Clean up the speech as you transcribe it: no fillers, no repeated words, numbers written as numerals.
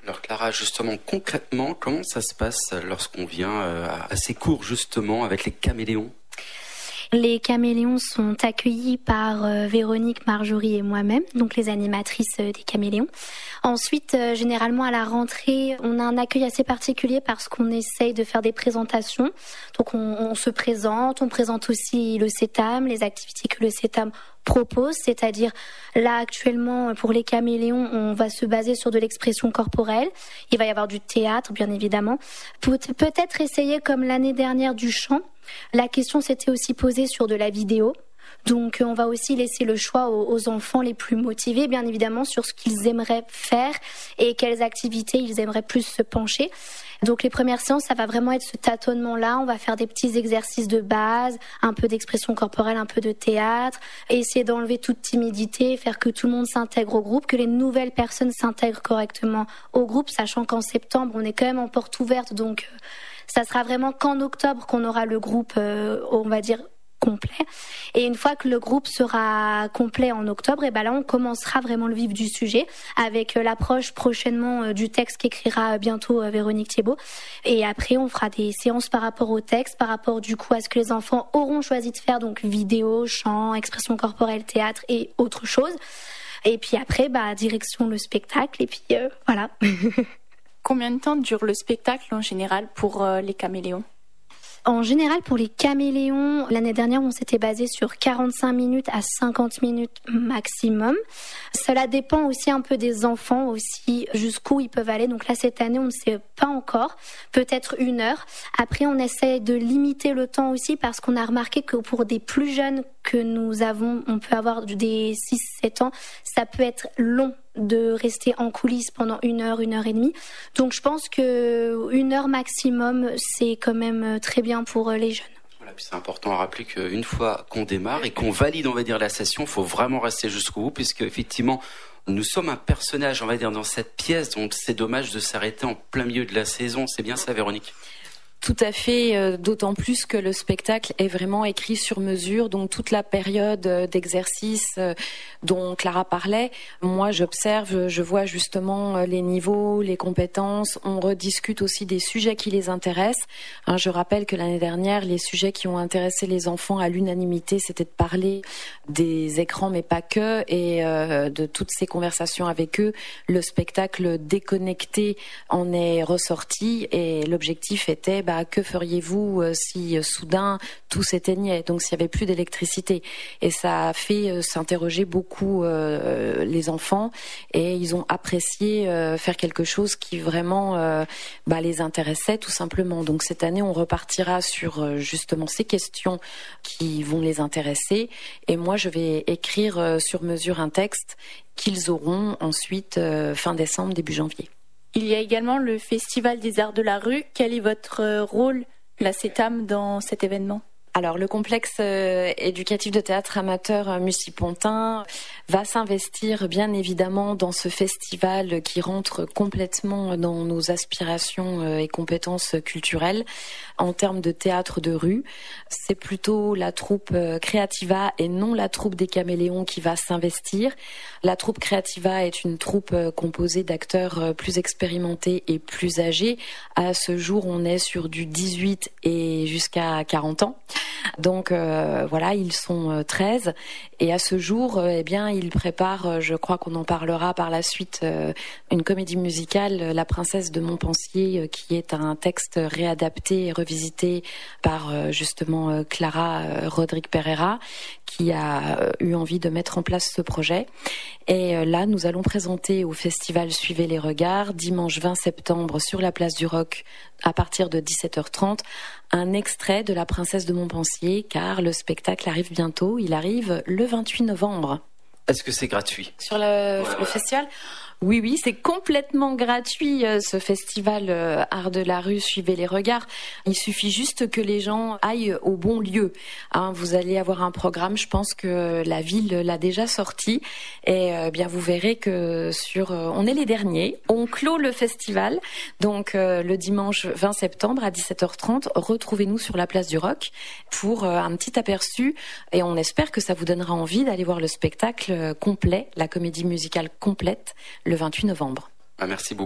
Alors Clara, justement, concrètement, comment ça se passe lorsqu'on vient à ces cours justement avec les caméléons ? Les caméléons sont accueillis par Véronique, Marjorie et moi-même, donc les animatrices des caméléons. Ensuite, généralement à la rentrée, on a un accueil assez particulier parce qu'on essaye de faire des présentations. Donc on se présente, on présente aussi le CETAM, les activités que le CETAM propose, c'est-à-dire là actuellement pour les caméléons, on va se baser sur de l'expression corporelle. Il va y avoir du théâtre, bien évidemment. Peut-être essayer comme l'année dernière du chant. La question s'était aussi posée sur de la vidéo. Donc on va aussi laisser le choix aux enfants les plus motivés, bien évidemment, sur ce qu'ils aimeraient faire et quelles activités ils aimeraient plus se pencher. Donc les premières séances, ça va vraiment être ce tâtonnement-là. On va faire des petits exercices de base, un peu d'expression corporelle, un peu de théâtre, et essayer d'enlever toute timidité, faire que tout le monde s'intègre au groupe, que les nouvelles personnes s'intègrent correctement au groupe, sachant qu'en septembre, on est quand même en porte ouverte, donc ça sera vraiment qu'en octobre qu'on aura le groupe, on va dire, complet. Et une fois que le groupe sera complet en octobre, et ben là on commencera vraiment le vif du sujet avec l'approche prochainement du texte qu'écrira bientôt Véronique Thiebaud. Et après on fera des séances par rapport au texte, par rapport du coup à ce que les enfants auront choisi de faire, donc vidéo, chant, expression corporelle, théâtre et autre chose. Et puis après, direction le spectacle et puis voilà. Combien de temps dure le spectacle en général pour les caméléons ? En général, pour les caméléons, l'année dernière, on s'était basé sur 45 minutes à 50 minutes maximum. Cela dépend aussi un peu des enfants aussi, jusqu'où ils peuvent aller. Donc là, cette année, on ne sait pas encore. Peut-être 1 heure. Après, on essaie de limiter le temps aussi parce qu'on a remarqué que pour des plus jeunes que nous avons, on peut avoir des 6-7 ans, ça peut être long de rester en coulisses pendant 1 heure, 1 heure et demie. Donc je pense que 1 heure maximum, c'est quand même très bien pour les jeunes. Voilà, puis c'est important à rappeler qu'une fois qu'on démarre et qu'on valide, on va dire, la session, il faut vraiment rester jusqu'au bout, puisque effectivement, nous sommes un personnage, on va dire, dans cette pièce, donc c'est dommage de s'arrêter en plein milieu de la saison. C'est bien ça, Véronique ? Tout à fait, d'autant plus que le spectacle est vraiment écrit sur mesure, donc toute la période d'exercice dont Clara parlait, moi j'observe, je vois justement les niveaux, les compétences, on rediscute aussi des sujets qui les intéressent. Je rappelle que l'année dernière, les sujets qui ont intéressé les enfants à l'unanimité, c'était de parler des écrans, mais pas que, et de toutes ces conversations avec eux. Le spectacle déconnecté en est ressorti, et l'objectif était que feriez-vous si soudain tout s'éteignait, donc s'il n'y avait plus d'électricité. Et ça a fait s'interroger beaucoup les enfants, et ils ont apprécié faire quelque chose qui vraiment les intéressait tout simplement. Donc cette année, on repartira sur justement ces questions qui vont les intéresser, et moi je vais écrire sur mesure un texte qu'ils auront ensuite fin décembre, début janvier. Il y a également le Festival des Arts de la Rue. Quel est votre rôle, la CETAM, dans cet événement ? Alors, le complexe éducatif de théâtre amateur Mussy-Pontin va s'investir bien évidemment dans ce festival qui rentre complètement dans nos aspirations et compétences culturelles. En termes de théâtre de rue, c'est plutôt la troupe Creativa et non la troupe des Caméléons qui va s'investir. La troupe Creativa est une troupe composée d'acteurs plus expérimentés et plus âgés. À ce jour, on est sur du 18 et jusqu'à 40 ans. Donc voilà, ils sont 13, et à ce jour, ils préparent, je crois qu'on en parlera par la suite, une comédie musicale, La Princesse de Montpensier, qui est un texte réadapté et revisité par justement Clara Rodrigue Pereira, qui a eu envie de mettre en place ce projet. Et là, nous allons présenter au festival Suivez les Regards, dimanche 20 septembre, sur la place du Roc, à partir de 17h30, un extrait de La Princesse de Montpensier, car le spectacle arrive bientôt, il arrive le 28 novembre. Est-ce que c'est gratuit ? Sur le festival ? Oui, c'est complètement gratuit, ce festival Art de la Rue, Suivez les Regards. Il suffit juste que les gens aillent au bon lieu. Vous allez avoir un programme, je pense que la ville l'a déjà sorti. Et vous verrez que on est les derniers. On clôt le festival. Donc le dimanche 20 septembre à 17h30, retrouvez-nous sur la place du Roc pour un petit aperçu. Et on espère que ça vous donnera envie d'aller voir le spectacle complet, la comédie musicale complète, le 28 novembre. Merci beaucoup.